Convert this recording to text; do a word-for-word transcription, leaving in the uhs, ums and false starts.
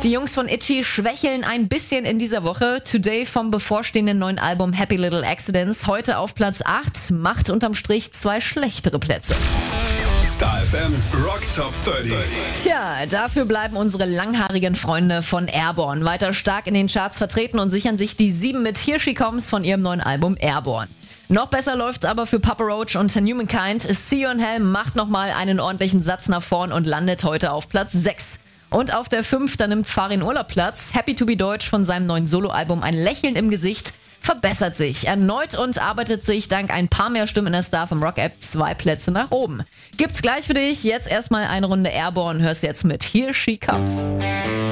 Die Jungs von Itchy schwächeln ein bisschen in dieser Woche. Today vom bevorstehenden neuen Album Happy Little Accidents. Heute auf Platz acht, macht unterm Strich zwei schlechtere Plätze. Star F M Rock Top dreißig. Tja, dafür bleiben unsere langhaarigen Freunde von Airborne weiter stark in den Charts vertreten und sichern sich die sieben mit Here She Comes von ihrem neuen Album Airborne. Noch besser läuft's aber für Papa Roach und Humankind. See You in Hell macht nochmal einen ordentlichen Satz nach vorn und landet heute auf Platz sechs. Und auf der fünf, da nimmt Farin Urlaub Platz. Happy to be Deutsch von seinem neuen Soloalbum Ein Lächeln im Gesicht verbessert sich erneut und arbeitet sich dank ein paar mehr Stimmen in der Star vom Rock App zwei Plätze nach oben. Gibt's gleich für dich. Jetzt erstmal eine Runde Airborne. Hörst jetzt mit Here She Comes.